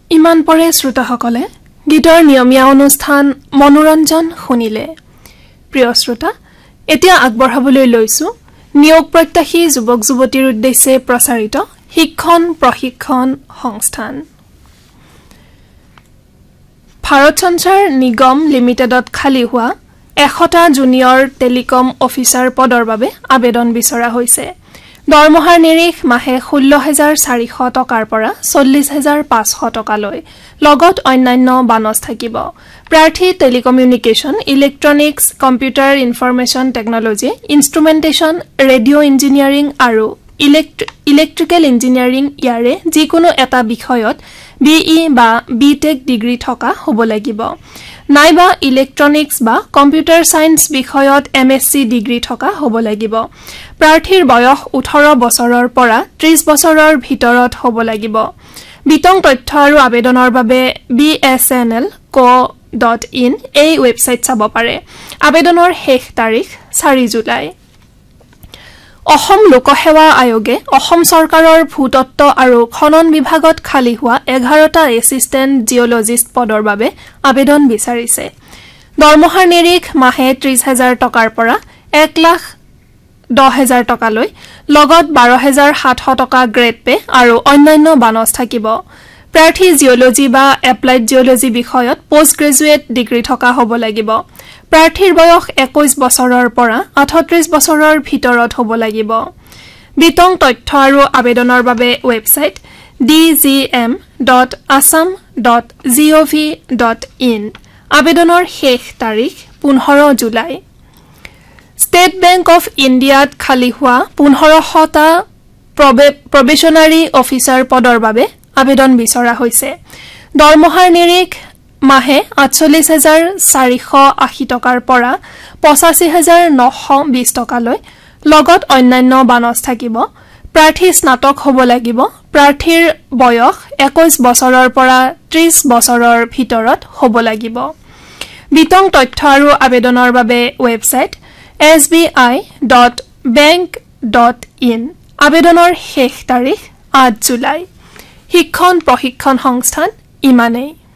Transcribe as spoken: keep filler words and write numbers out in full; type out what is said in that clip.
ইমান পৰে শ্ৰোতাসকলে গীতৰ নিয়মীয়া অনুষ্ঠান মনোৰঞ্জন শুনিলে। প্ৰিয় শ্ৰোতা, এতিয়া আগবঢ়াবলৈ লৈছো নিয়োগ প্ৰত্যাশী যুৱক যুৱতীৰ উদ্দেশ্যে প্ৰচাৰিত শিক্ষণ প্ৰশিক্ষণ সংস্থান। ভাৰত সঞ্চাৰ নিগম লিমিটেডত খালী হোৱা এশটা জুনিয়ৰ টেলিকম অফিচাৰ পদৰ বাবে আবেদন বিচৰা হৈছে। দৰমহাৰ নিৰিখ মাহে ষোল্ল হাজাৰ চাৰিশ টকাৰ পৰা চল্লিছ হাজাৰ পাঁচশ টকালৈ লগত অন্যান্য বানচ থাকিব। প্ৰাৰ্থী telecommunication, electronics, computer information technology, ইনষ্ট্ৰুমেণ্টেশ্যন, radio' engineering আৰু ইলেক্ট্ৰিকেল ইঞ্জিনিয়াৰিং ইয়াৰে যিকোনো এটা বিষয়ত বি ই বা বি টেক ডিগ্ৰী থকা হ'ব লাগিব, নাইবা ইলেক্ট্ৰনিক্স বা কম্পিউটাৰ ছায়েন্স বিষয়ত এম এছ চি ডিগ্ৰী থকা হ'ব লাগিব। প্ৰাৰ্থীৰ বয়স ওঠৰ বছৰৰ পৰা ত্ৰিশ বছৰৰ ভিতৰত হ'ব লাগিব। বিতং তথ্য আৰু আবেদনৰ বাবে বি এছ এন এল ক' ডট ইন এই ৱেবছাইট চাব পাৰে। আবেদনৰ শেষ তাৰিখ চাৰি জুলাই। অসম লোকসেৱা আয়োগে অসম চৰকাৰৰ ভূতত্ব আৰু খনন বিভাগত খালী হোৱা এঘাৰটা এছিষ্টেণ্ট জিঅ'লজিষ্ট পদৰ বাবে আবেদন বিচাৰিছে। দৰমহাৰ নিৰিখ মাহে ত্ৰিশ হাজাৰ টকাৰ পৰা এক লাখ দহ হাজাৰ টকালৈ লগত বাৰ হাজাৰ সাতশ টকা গ্ৰেড পে আৰু অন্যান্য বানচ থাকিব। প্ৰাৰ্থী জিঅ'লজি বা এপ্লাইড জিঅ'লজি বিষয়ত পোষ্ট গ্ৰেজুৱেট ডিগ্ৰী থকা হ'ব লাগিব। প্ৰাৰ্থীৰ বয়স একৈশ বছৰৰ পৰা আঠত্ৰিশ বছৰৰ ভিতৰত হ'ব লাগিব। বিতং তথ্য আৰু আবেদনৰ বাবে website D G M dot Assam dot G O' V dot in. আবেদনৰ শেষ তাৰিখ পোন্ধৰ জুলাই। ষ্টেট বেংক অৱ ইণ্ডিয়াত খালী হোৱা পোন্ধৰশটা প্ৰবেশ্যনাৰী অফিচাৰ পদৰ বাবে আবেদন বিচৰা হৈছে। দৰমহাৰ নিৰিখ মাহে আঠচল্লিছ হাজাৰ চাৰিশ আশী টকাৰ পৰা পঁচাশী হাজাৰ নশ বিশ টকালৈ লগত অন্যান্য বানচ থাকিব। প্ৰাৰ্থী স্নাতক হ'ব লাগিব। প্ৰাৰ্থীৰ বয়স একৈশ বছৰৰ পৰা ত্ৰিশ বছৰৰ ভিতৰত হ'ব লাগিব। বিতং তথ্য আৰু আবেদনৰ বাবে website S B I dot bank dot in. আবেদনৰ শেষ তাৰিখ আঠ জুলাই। শিক্ষণ প্ৰশিক্ষণ সংস্থান ইমানেই।